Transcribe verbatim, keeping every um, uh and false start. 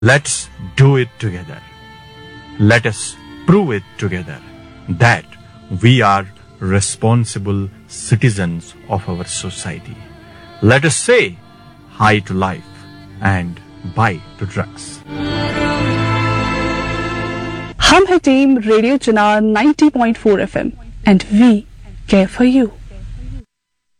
Let's do it together. Let us prove it together that we are responsible citizens of our society. Let us say hi to life and bye to drugs. हम है team radio Chunar ninety point four F M and we care for you.